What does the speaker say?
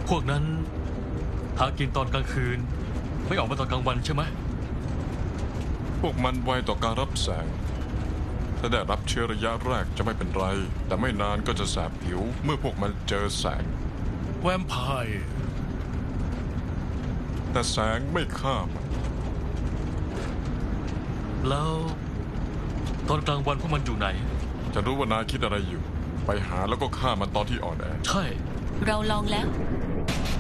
พวกนั้นหากินตอนกลางคืนไม่ออกมาตอนกลางวันใช่ไหมพวกมันไวต่อการรับแสงถ้าได้รับเชื้อระยะแรกจะไม่เป็นไรแต่ไม่นานก็จะแสบผิวเมื่อพวกมันเจอแสงแวมไพร์แต่แสงไม่ฆ่ามันแล้วตอนกลางวันพวกมันอยู่ไหนจะรู้ว่านายคิดอะไรอยู่ไปหาแล้วก็ฆ่ามันตอนที่อ่อนแอใช่เราลองแล้ว